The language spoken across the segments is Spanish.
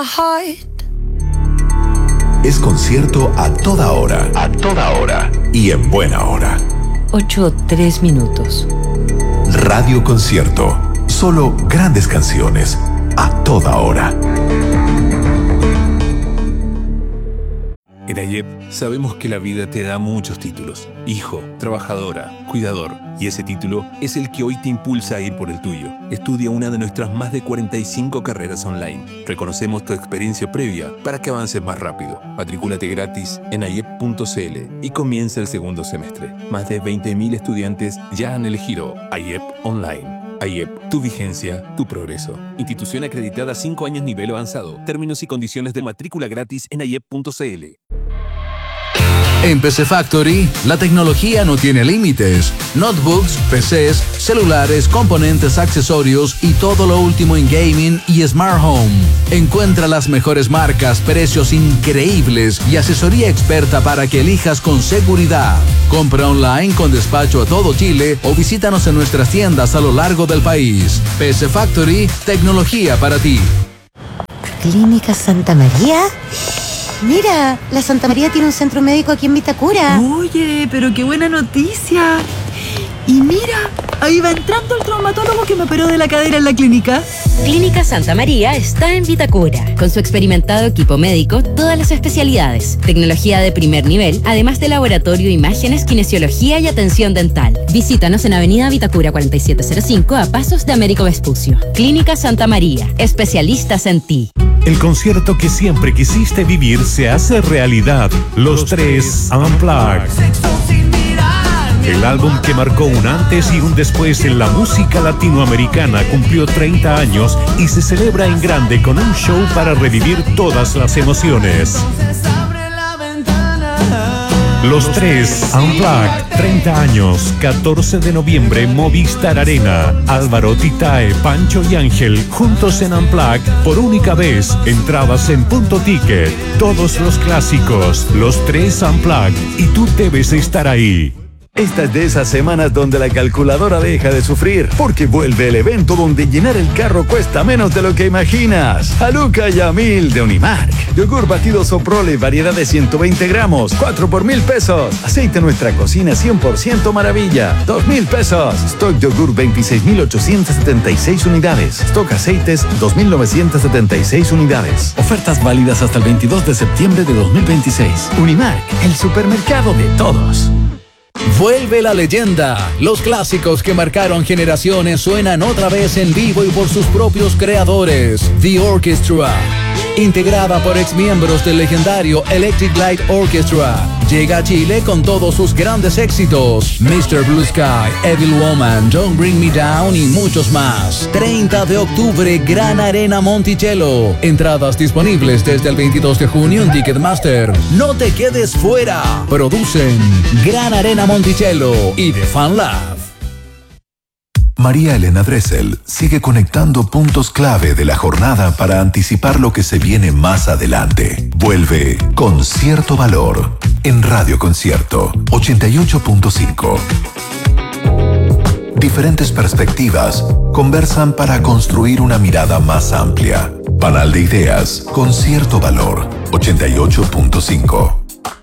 Es concierto a toda hora. A toda hora. Y en buena hora. 8:03. Radio Concierto. Solo grandes canciones. A toda hora. En AYEP sabemos que la vida te da muchos títulos. Hijo, trabajadora, cuidador. Y ese título es el que hoy te impulsa a ir por el tuyo. Estudia una de nuestras más de 45 carreras online. Reconocemos tu experiencia previa para que avances más rápido. Matricúlate gratis en ayep.cl y comienza el segundo semestre. Más de 20.000 estudiantes ya han elegido AYEP Online. AYEP, tu vigencia, tu progreso. Institución acreditada 5 años nivel avanzado. Términos y condiciones de matrícula gratis en ayep.cl. En PC Factory, la tecnología no tiene límites. Notebooks, PCs, celulares, componentes, accesorios y todo lo último en gaming y smart home. Encuentra las mejores marcas, precios increíbles y asesoría experta para que elijas con seguridad. Compra online con despacho a todo Chile o visítanos en nuestras tiendas a lo largo del país. PC Factory, tecnología para ti. ¿Clínica Santa María? Mira, la Santa María tiene un centro médico aquí en Vitacura. Oye, pero qué buena noticia. Y mira, ahí va entrando el traumatólogo que me operó de la cadera en la clínica. Clínica Santa María está en Vitacura. Con su experimentado equipo médico, todas las especialidades, tecnología de primer nivel, además de laboratorio, imágenes, kinesiología y atención dental. Visítanos en Avenida Vitacura 4705 a pasos de Américo Vespucio. Clínica Santa María, especialistas en ti. El concierto que siempre quisiste vivir se hace realidad. Los Tres Unplugged. El álbum que marcó un antes y un después en la música latinoamericana cumplió 30 años y se celebra en grande con un show para revivir todas las emociones. Los Tres Unplugged, 30 años, 14 de noviembre, Movistar Arena. Álvaro, Titae, Pancho y Ángel, juntos en Unplugged, por única vez, entradas en Punto Ticket. Todos los clásicos, Los Tres Unplugged, y tú debes estar ahí. Esta es de esas semanas donde la calculadora deja de sufrir, porque vuelve el evento donde llenar el carro cuesta menos de lo que imaginas. Haluca y a 1000 de Unimark. Yogur batido Soprole, variedad de 120 gramos, 4 por 1,000 pesos. Aceite Nuestra Cocina 100% maravilla, 2,000 pesos. Stock yogur 26,876 unidades. Stock aceites 2,976 unidades. Ofertas válidas hasta el 22 de septiembre de 2026. Unimark, el supermercado de todos. Vuelve la leyenda. Los clásicos que marcaron generaciones suenan otra vez en vivo y por sus propios creadores. The Orchestra, integrada por exmiembros del legendario Electric Light Orchestra, llega a Chile con todos sus grandes éxitos: Mr. Blue Sky, Evil Woman, Don't Bring Me Down y muchos más. 30 de octubre, Gran Arena Monticello. Entradas disponibles desde el 22 de junio en Ticketmaster. No te quedes fuera. Producen Gran Arena Monticello y The Fan Lab. María Elena Dressel sigue conectando puntos clave de la jornada para anticipar lo que se viene más adelante. Vuelve con cierto valor en Radio Concierto 88.5. Diferentes perspectivas conversan para construir una mirada más amplia. Panal de ideas con cierto valor 88.5.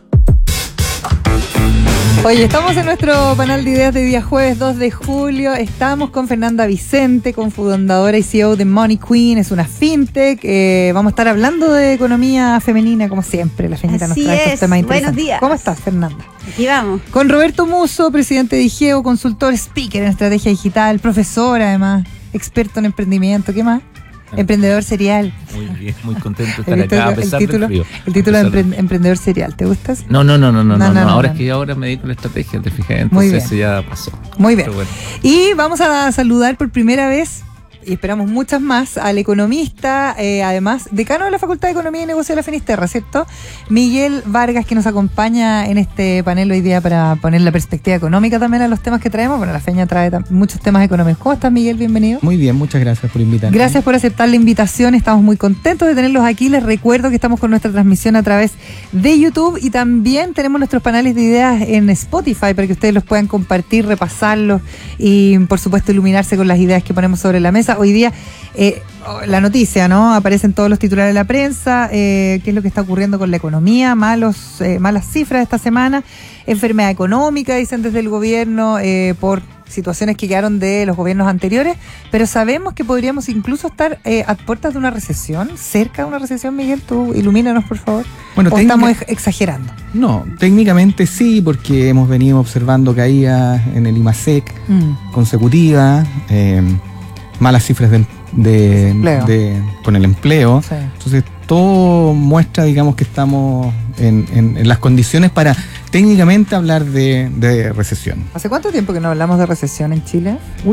Oye, estamos en nuestro panel de ideas de día jueves 2 de julio. Estamos con Fernanda Vicente, cofundadora y CEO de Money Queen. Es una fintech. Vamos a estar hablando de economía femenina, como siempre. La Feñita nos trae estos temas interesantes. Buenos días. ¿Cómo estás, Fernanda? Aquí vamos. Con Roberto Musso, presidente de IGEO, consultor, speaker en estrategia digital, profesor además, experto en emprendimiento. ¿Qué más? Emprendedor serial. Muy bien, muy contento de estar acá a pesar del frío. El título de emprendedor serial, ¿te gustas? No. Ahora es que ahora me dedico a la estrategia, te fijas, entonces eso ya pasó. Muy bien. Bueno. Y vamos a saludar por primera vez, y esperamos muchas más, al economista, además, decano de la Facultad de Economía y Negocio de la Finisterra, ¿cierto? Miguel Vargas, que nos acompaña en este panel hoy día para poner la perspectiva económica también a los temas que traemos. Bueno, la Feña trae muchos temas económicos. ¿Cómo estás, Miguel? Bienvenido. Muy bien, muchas gracias por invitarme. Gracias por aceptar la invitación. Estamos muy contentos de tenerlos aquí. Les recuerdo que estamos con nuestra transmisión a través de YouTube y también tenemos nuestros paneles de ideas en Spotify para que ustedes los puedan compartir, repasarlos y, por supuesto, iluminarse con las ideas que ponemos sobre la mesa. Hoy día, la noticia, ¿no? Aparecen todos los titulares de la prensa, qué es lo que está ocurriendo con la economía, malas cifras esta semana, enfermedad económica, dicen desde el gobierno, por situaciones que quedaron de los gobiernos anteriores, pero sabemos que podríamos incluso estar a puertas de una recesión, cerca de una recesión. Miguel, tú ilumínanos, por favor. Bueno, ¿O estamos exagerando? No, técnicamente sí, porque hemos venido observando caídas en el IMASEC consecutivas, malas cifras con el empleo. Sí. Entonces, todo muestra, digamos, que estamos en las condiciones para técnicamente hablar de recesión. ¿Hace cuánto tiempo que no hablamos de recesión en Chile?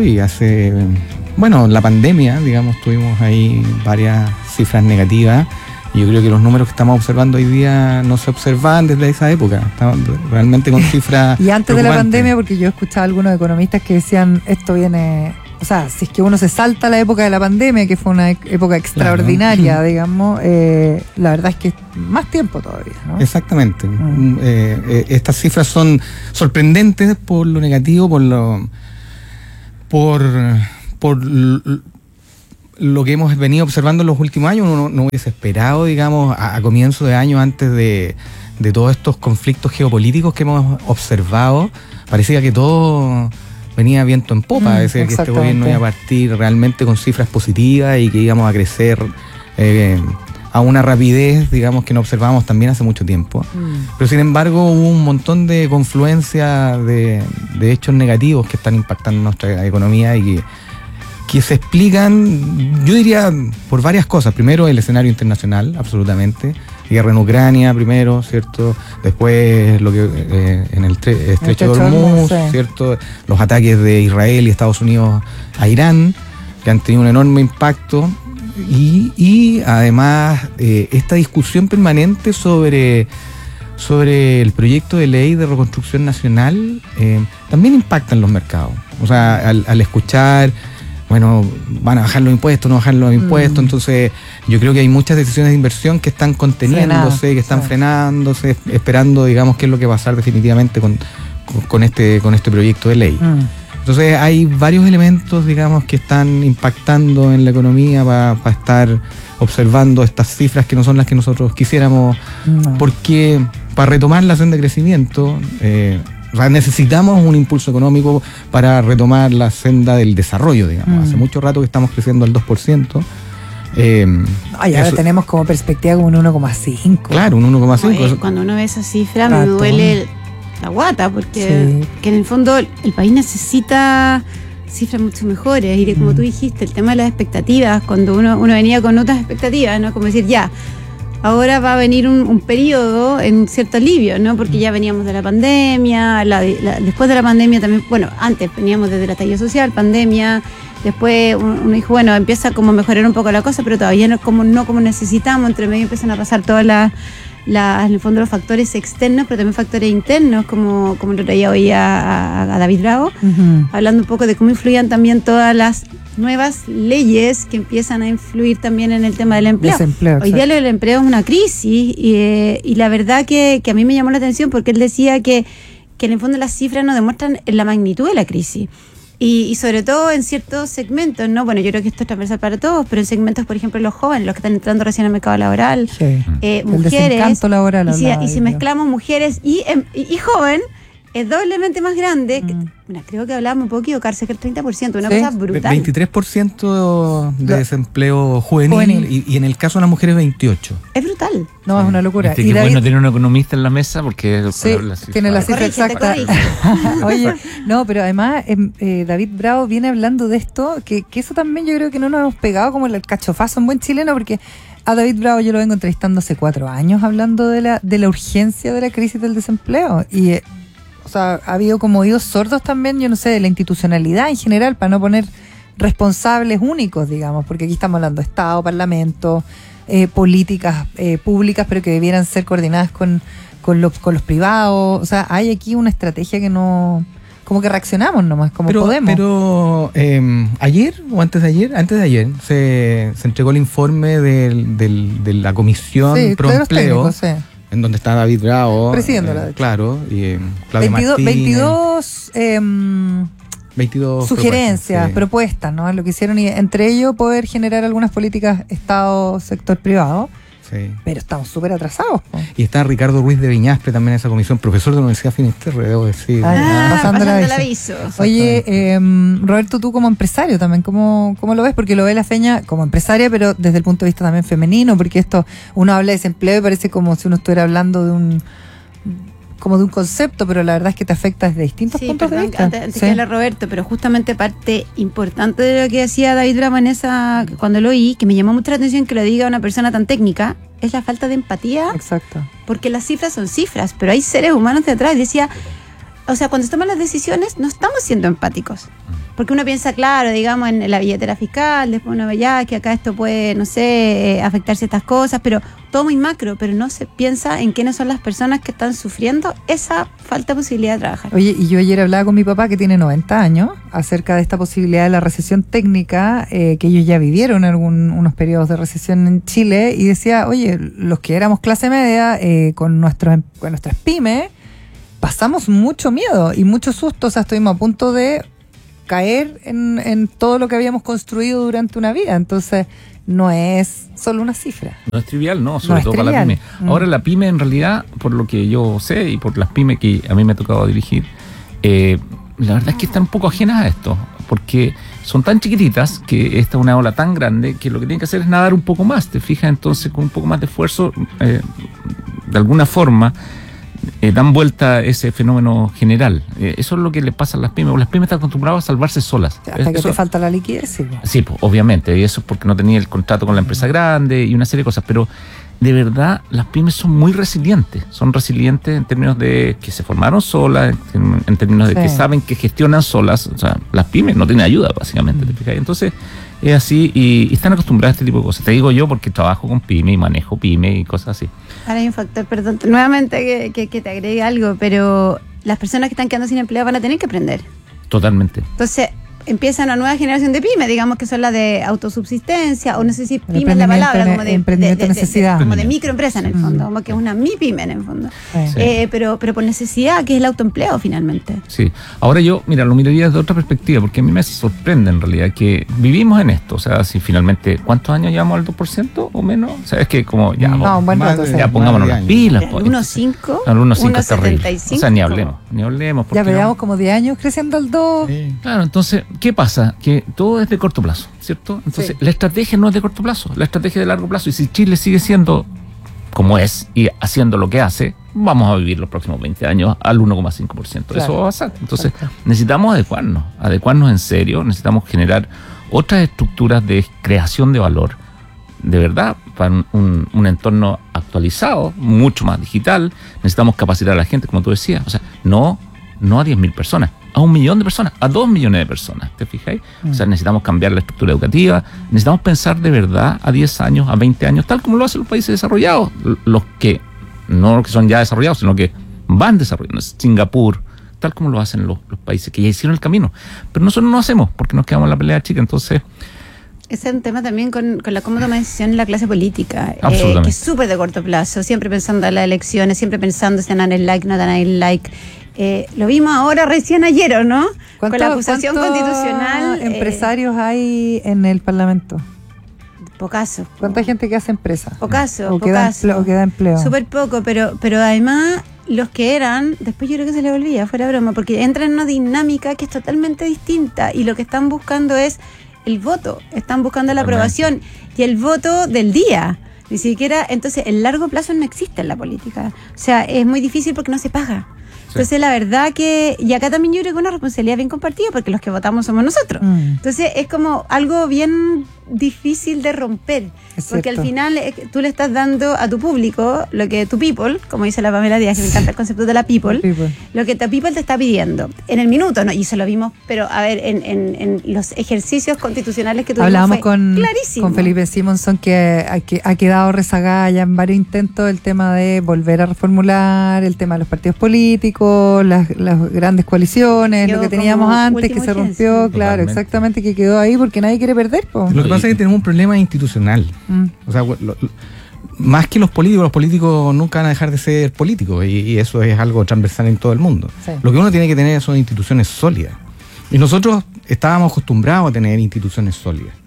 La pandemia, digamos, tuvimos ahí varias cifras negativas. Y yo creo que los números que estamos observando hoy día no se observaban desde esa época. Estaban realmente con cifras y antes de la pandemia, porque yo escuchaba a algunos economistas que decían, esto viene... O sea, si es que uno se salta la época de la pandemia, que fue una época extraordinaria, claro, digamos, la verdad es que es más tiempo todavía, ¿no? Exactamente. Estas cifras son sorprendentes por lo negativo, por lo que hemos venido observando en los últimos años. Uno no hubiese esperado, digamos, a comienzo de año, antes de todos estos conflictos geopolíticos que hemos observado. Parecía que todo venía viento en popa, es decir, que este gobierno iba a partir realmente con cifras positivas y que íbamos a crecer a una rapidez, digamos, que no observábamos también hace mucho tiempo. Pero sin embargo hubo un montón de confluencia de hechos negativos que están impactando nuestra economía y que se explican, yo diría, por varias cosas. Primero, el escenario internacional, absolutamente. Guerra en Ucrania primero, ¿cierto? Después lo que en el estrecho de Hormuz, sí, ¿cierto? Los ataques de Israel y Estados Unidos a Irán, que han tenido un enorme impacto. Y además esta discusión permanente sobre el proyecto de ley de reconstrucción nacional también impacta en los mercados. O sea, al escuchar, bueno, van a bajar los impuestos, no bajar los impuestos, entonces yo creo que hay muchas decisiones de inversión que están conteniéndose, que están frenándose, esperando, digamos, qué es lo que va a pasar definitivamente con este proyecto de ley. Entonces hay varios elementos, digamos, que están impactando en la economía para estar observando estas cifras que no son las que nosotros quisiéramos, porque para retomar la senda de crecimiento necesitamos un impulso económico para retomar la senda del desarrollo, digamos. Hace mucho rato que estamos creciendo al 2%. Ahora tenemos como perspectiva como un 1,5. Claro, un 1,5. Cuando uno ve esa cifra me duele la guata, porque que en el fondo el país necesita cifras mucho mejores. Y como tú dijiste, el tema de las expectativas, cuando uno venía con otras expectativas, ¿no? Como decir, ya, ahora va a venir un periodo en cierto alivio, ¿no? Porque ya veníamos de la pandemia, después de la pandemia también, bueno, antes veníamos desde el estallido social, pandemia, después uno dijo, bueno, empieza como a mejorar un poco la cosa, pero todavía no como necesitamos, entre medio empiezan a pasar todas en el fondo los factores externos, pero también factores internos, como lo traía hoy a David Bravo, hablando un poco de cómo influían también todas las nuevas leyes que empiezan a influir también en el tema del empleo. Desempleo, hoy día lo del empleo es una crisis y la verdad que a mí me llamó la atención porque él decía que en el fondo las cifras nos demuestran la magnitud de la crisis. Y sobre todo en ciertos segmentos, ¿no? Bueno, yo creo que esto es transversal para todos, pero en segmentos, por ejemplo, los jóvenes, los que están entrando recién al mercado laboral, mujeres, laboral, y si mezclamos mujeres y joven, es doblemente más grande. Creo que hablábamos un poco equivocarse, que el 30%, una cosa brutal. 23% de desempleo juvenil. Y en el caso de las mujeres 28%. Es brutal. No, es una locura. Y David, bueno tener un economista en la mesa porque tiene la cifra exacta. Oye, no, pero además David Bravo viene hablando de esto, que eso también yo creo que no nos hemos pegado como el cachofazo en buen chileno, porque a David Bravo yo lo vengo entrevistando hace 4 años hablando de la urgencia de la crisis del desempleo. Y o sea, ha habido como oídos sordos también, yo no sé, de la institucionalidad en general, para no poner responsables únicos, digamos, porque aquí estamos hablando de Estado, Parlamento, políticas públicas, pero que debieran ser coordinadas con los privados. O sea, hay aquí una estrategia que no... Como que reaccionamos nomás, como podemos. Pero ayer o antes de ayer se entregó el informe de la Comisión Proempleo, en donde está David Bravo, presidiéndola, claro, y Claudia Martínez. 22 22 sugerencias, propuestas, ¿no? Lo que hicieron, y entre ellos poder generar algunas políticas Estado, sector privado. Sí. Pero estamos súper atrasados. Y está Ricardo Ruiz de Viñaspre también en esa comisión, profesor de la Universidad Finisterre, debo decir. Pasando el aviso. Oye, Roberto, tú como empresario también, ¿cómo lo ves? Porque lo ve la Feña como empresaria, pero desde el punto de vista también femenino, porque esto, uno habla de desempleo y parece como si uno estuviera hablando de un concepto, pero la verdad es que te afecta desde distintos puntos de vista. Antes que habla Roberto, pero justamente parte importante de lo que decía David Bramanesa cuando lo oí, que me llamó mucho la atención que lo diga una persona tan técnica, es la falta de empatía. Exacto. Porque las cifras son cifras, pero hay seres humanos detrás. Decía, o sea, cuando se toman las decisiones no estamos siendo empáticos. Porque uno piensa, claro, digamos, en la billetera fiscal, después uno ve ya que acá esto puede, no sé, afectar ciertas cosas, pero todo muy macro, pero no se piensa en quiénes son las personas que están sufriendo esa falta de posibilidad de trabajar. Oye, y yo ayer hablaba con mi papá, que tiene 90 años, acerca de esta posibilidad de la recesión técnica, que ellos ya vivieron unos periodos de recesión en Chile, y decía, oye, los que éramos clase media, con nuestras pymes, pasamos mucho miedo y mucho susto, o sea, estuvimos a punto de caer en todo lo que habíamos construido durante una vida. Entonces no es solo una cifra. No es trivial, no, sobre todo para la pyme. Ahora la pyme, en realidad, por lo que yo sé y por las pymes que a mí me ha tocado dirigir, la verdad es que están un poco ajenas a esto, porque son tan chiquititas que esta es una ola tan grande que lo que tienen que hacer es nadar un poco más. Te fijas, entonces con un poco más de esfuerzo, de alguna forma dan vuelta ese fenómeno general. Eso es lo que le pasa a las pymes. Las pymes están acostumbradas a salvarse solas. Hasta que te falta la liquidez. Sí, pues, obviamente. Y eso es porque no tenía el contrato con la empresa grande y una serie de cosas. Pero de verdad, las pymes son muy resilientes. Son resilientes en términos de que se formaron solas, en términos de que saben que gestionan solas. O sea, las pymes no tienen ayuda, básicamente. ¿Te fijas? Entonces, es así y están acostumbradas a este tipo de cosas. Te digo yo porque trabajo con pyme y manejo pyme y cosas así. Ahora hay un factor, perdón, nuevamente que te agregue algo, pero las personas que están quedando sin empleo van a tener que aprender. Totalmente. Entonces empieza una nueva generación de pymes, digamos que son las de autosubsistencia, o no sé si pyme es la palabra, como de emprendimiento de necesidad. Como de microempresa en el fondo, como que es una MIPYME en el fondo. Sí. Pero por necesidad, que es el autoempleo finalmente. Sí. Ahora yo, mira, lo miraría desde otra perspectiva, porque a mí me sorprende en realidad que vivimos en esto. O sea, si finalmente, ¿cuántos años llevamos al 2% o menos? O sea, es que como ya, ya pongámonos las pilas. Al 1,5. Al 1,5 es terrible. O sea, ni hablemos. Ya veamos como 10 años creciendo al 2. Sí. Claro, entonces, ¿qué pasa? Que todo es de corto plazo, ¿cierto? Entonces, la estrategia no es de corto plazo, la estrategia es de largo plazo. Y si Chile sigue siendo como es y haciendo lo que hace, vamos a vivir los próximos 20 años al 1,5%. Claro. Eso va a pasar. Entonces, necesitamos adecuarnos en serio, necesitamos generar otras estructuras de creación de valor, de verdad, para un entorno actualizado, mucho más digital. Necesitamos capacitar a la gente, como tú decías. O sea, no a 10.000 personas, a 1 millón de personas, a 2 millones de personas, ¿te fijáis? O sea, necesitamos cambiar la estructura educativa, necesitamos pensar de verdad a 10 años, a 20 años, tal como lo hacen los países desarrollados, los que no que son ya desarrollados, sino que van desarrollando, Singapur, tal como lo hacen los países que ya hicieron el camino. Pero nosotros no lo hacemos porque nos quedamos en la pelea chica, entonces... Ese es un tema también con la cómo toma decisión en la clase política, Absolutamente. Que es súper de corto plazo, siempre pensando en las elecciones, siempre pensando si dan el like, no dan el like. Lo vimos ahora recién ayer, ¿o no? Con la acusación constitucional. ¿Empresarios hay en el Parlamento? Pocaso. ¿Cuánta gente que hace empresa? Pocaso. O que da empleo. Súper poco, pero además los que eran, después yo creo que se les olvida, fuera broma, porque entran en una dinámica que es totalmente distinta y lo que están buscando es el voto, están buscando la aprobación y el voto del día. Ni siquiera, entonces el largo plazo no existe en la política. O sea, es muy difícil porque no se paga. Entonces la verdad que, y acá también yo creo que una responsabilidad bien compartida porque los que votamos somos nosotros. Entonces es como algo bien difícil de romper, porque al final tú le estás dando a tu público lo que tu people, como dice la Pamela Díaz, que me encanta el concepto de la people, lo que tu people te está pidiendo en el minuto, ¿no? Y eso lo vimos, pero a ver, en los ejercicios constitucionales que tuvimos. Hablábamos clarísimo. con Felipe Simonson que ha quedado rezagada ya en varios intentos el tema de volver a reformular el tema de los partidos políticos, las grandes coaliciones, lo que teníamos antes, que se rompió, claro, exactamente, que quedó ahí porque nadie quiere perder, po. Lo que pasa es que tenemos un problema institucional. O sea, más que los políticos nunca van a dejar de ser políticos y eso es algo transversal en todo el mundo. Lo que uno tiene que tener son instituciones sólidas. Y nosotros estábamos acostumbrados a tener instituciones sólidas.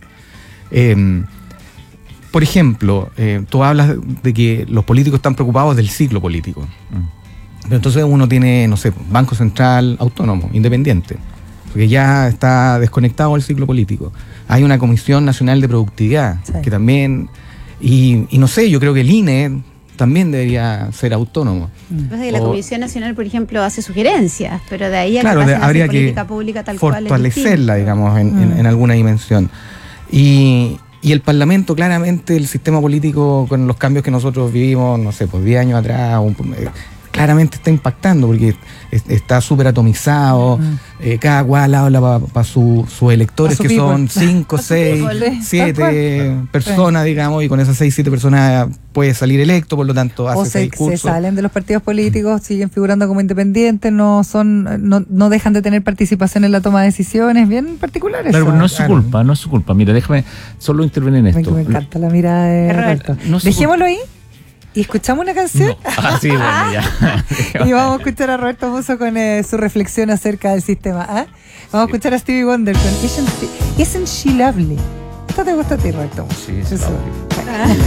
Por ejemplo, tú hablas de que los políticos están preocupados del ciclo político. Pero entonces uno tiene, no sé, Banco Central autónomo, independiente, porque ya está desconectado del ciclo político. Hay una Comisión Nacional de Productividad, que también, y no sé, yo creo que el INE también debería ser autónomo. Pasa que la Comisión Nacional, por ejemplo, hace sugerencias, pero de ahí a claro, que pasen a habría hacer que política pública tal cual es fortalecerla, distinto. digamos, en alguna dimensión. Y el Parlamento, claramente, el sistema político, con los cambios que nosotros vivimos, no sé, pues 10 años atrás, claramente está impactando, porque está súper atomizado, cada cual habla para sus electores, que son 5, 6, 7 personas, digamos, y con esas 6, 7 personas puede salir electo, por lo tanto hace ese discurso. Se salen de los partidos políticos, siguen figurando como independientes, no dejan de tener participación en la toma de decisiones, bien particulares. Claro, no es su culpa, no es su culpa. Mira, déjame solo intervenir en esto. Me encanta la mirada de Roberto. Dejémoslo ahí. ¿Y escuchamos una canción? No. Sí, bueno, ya. Y vamos a escuchar a Roberto Musso con su reflexión acerca del sistema. Vamos a escuchar a Stevie Wonder con Isn't She Lovely. ¿Esto te gusta a ti, Roberto Musso? Sí, es